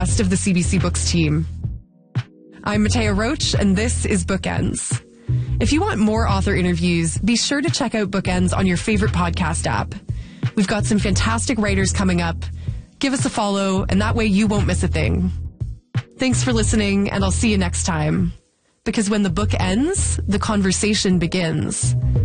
Rest of the CBC Books team. I'm Matea Roach, and this is Bookends. If you want more author interviews, be sure to check out Bookends on your favorite podcast app. We've got some fantastic writers coming up. Give us a follow, and that way you won't miss a thing. Thanks for listening, and I'll see you next time. Because when the book ends, the conversation begins.